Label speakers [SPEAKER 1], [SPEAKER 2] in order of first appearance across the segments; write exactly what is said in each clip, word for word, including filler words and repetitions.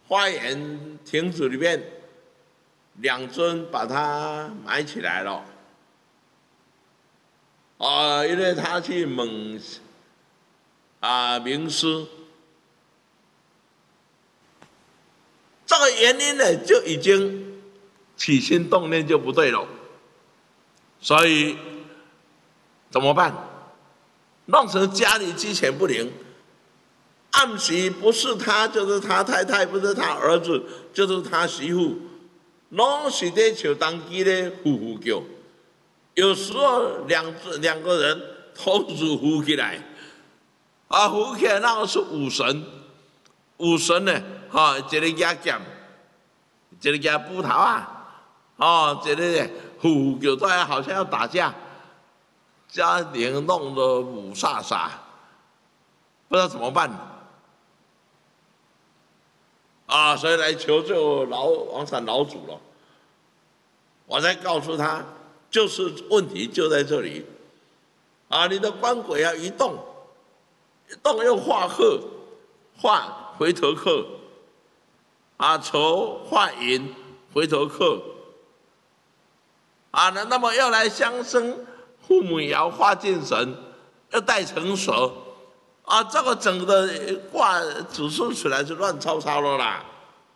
[SPEAKER 1] 花园亭子里面，两尊把他埋起来了。啊，因为他去蒙啊冥思，这个原因呢就已经起心动念就不对了，所以怎么办？弄成家里鸡犬不宁，暗时不是他就是他太太，不是他儿子就是他媳妇，拢是在树当机咧呼呼叫。有时候两两个人同时呼起来，啊，呼起来那个是武神，武神呢，哈、哦，一个压剑，一个压布头啊，哦，一个呼呼叫，大家好像要打架，家庭弄得武煞煞，不知道怎么办，啊，所以来求救老王禅老祖了，我才告诉他。就是问题就在这里，啊，你的官鬼要一动，一动又化鹤，化回头客，啊，丑化寅回头客，啊，那那么要来相生父母爻化进神，要带成蛇，啊，这个整个卦指数起来是乱糟糟了啦，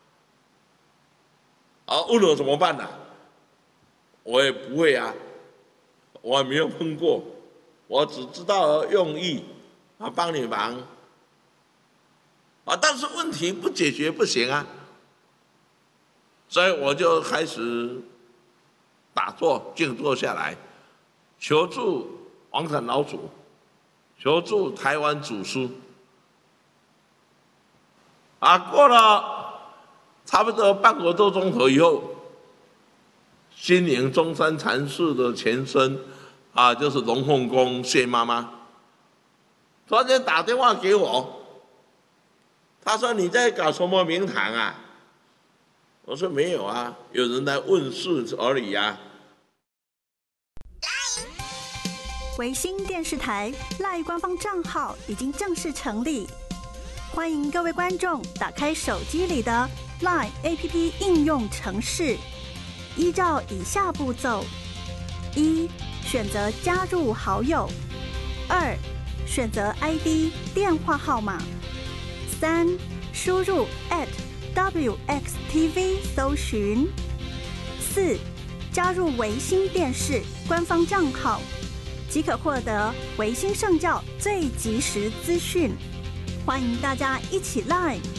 [SPEAKER 1] 啊，问我怎么办呢、啊？我也不会啊，我也没有碰过，我只知道用意啊，帮你忙啊，但是问题不解决不行啊，所以我就开始打坐静坐下来，求助王禅老祖，求助台湾祖师啊，过了差不多半个多钟头以后。心灵中山禅寺的前身，啊，就是龙凤宫谢妈妈，突然间打电话给我，他说你在搞什么名堂啊？我说没有啊，有人来问事而已啊。
[SPEAKER 2] 维新电视台赖官方账号已经正式成立，欢迎各位观众打开手机里的 LINE A P P 应用程式。依照以下步骤：一、选择加入好友；二、选择 I D 电话号码；三、输入 at W X T V 搜寻；四、加入维新电视官方账号，即可获得维新圣教最及时资讯。欢迎大家一起 Line